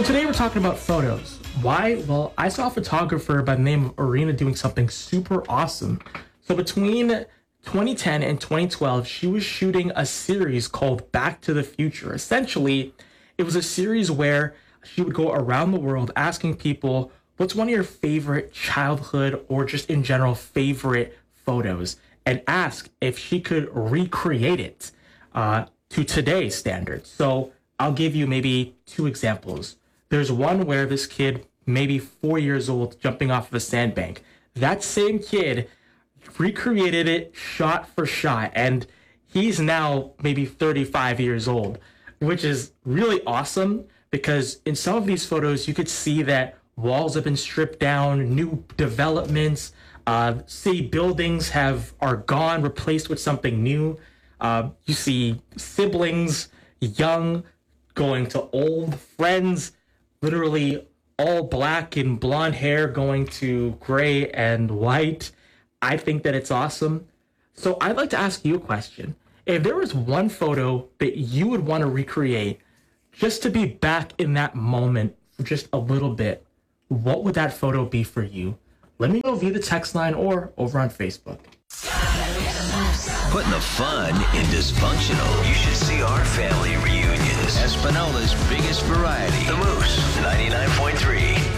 today we're talking about photos. Why? Well, I saw a photographer by the name of Arena doing something super awesome. So between 2010 and 2012, she was shooting a series called Back to the Future. Essentially, it was a series where she would go around the world asking people, what's one of your favorite childhood or just in general favorite photos? And ask if she could recreate it to today's standards. So I'll give you maybe two examples. There's one where this kid, maybe 4 years old, jumping off of a sandbank. That same kid recreated it shot for shot, and he's now maybe 35 years old, which is really awesome because in some of these photos, you could see that walls have been stripped down, new developments, city buildings are gone, replaced with something new. You see siblings, young, going to old, friends, literally all black and blonde hair going to gray and white. I think that it's awesome. So I'd like to ask you a question. If there was one photo that you would want to recreate just to be back in that moment for just a little bit, what would that photo be for you? Let me know via the text line or over on Facebook. Putting the fun in dysfunctional. You should see our family reunions. Espinola's biggest variety. The Moose 99.3.